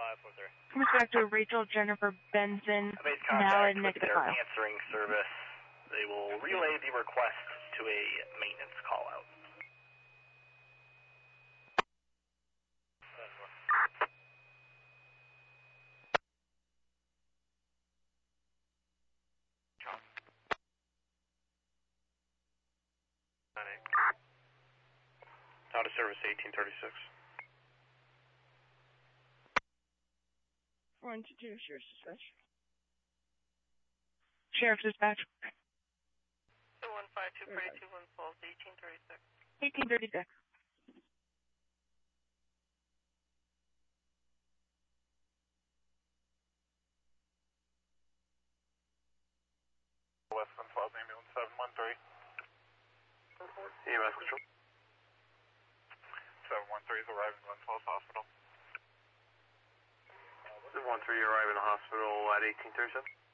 Inspector Rachel Jennifer Benson, Base now contact in with negative their file. answering service. They will relay the request to a maintenance call out. Out of service 1836. 122, Sheriff's Dispatch. Sheriff's Dispatch. 2152 Falls, 1836. 1836. West Wind Falls, ambulance 713. EMS control. 713 is arriving at Wind Falls Hospital. 713 arriving in the hospital at 1837.